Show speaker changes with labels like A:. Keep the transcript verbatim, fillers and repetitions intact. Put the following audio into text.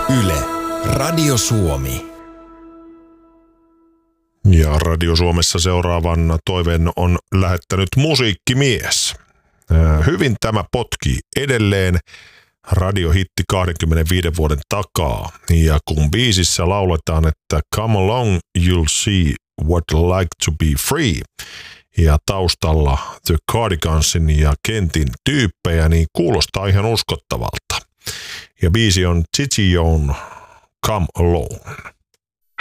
A: Yle, Radio Suomi.
B: Ja Radio Suomessa seuraavan toiveen on lähettänyt musiikkimies. Hyvin tämä potkii edelleen. Radiohitti kaksikymmentäviisi vuoden takaa. Ja kun biisissä lauletaan, että come along, you'll see what like to be free. Ja taustalla The Cardigansin ja Kentin tyyppejä, niin kuulostaa ihan uskottavalta. Ja biisi on Gigi Jones, Come Alone.